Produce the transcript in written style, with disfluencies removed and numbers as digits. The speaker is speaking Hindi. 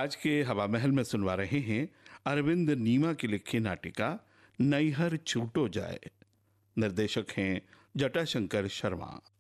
आज के हवा महल में सुनवा रहे हैं अरविंद नीमा की लिखी नाटिका नैहर छूटो जाए। निर्देशक हैं जटाशंकर शर्मा।